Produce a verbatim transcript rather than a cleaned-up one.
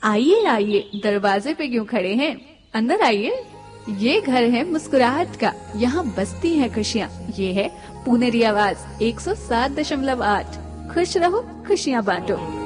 आइए आइए, दरवाजे पे क्यों खड़े हैं, अंदर आइए। ये घर है मुस्कुराहट का, यहाँ बसती हैं खुशियाँ। ये है पुनेरी आवाज एक सौ सात दशमलव आठ। खुश रहो, खुशियाँ बांटो।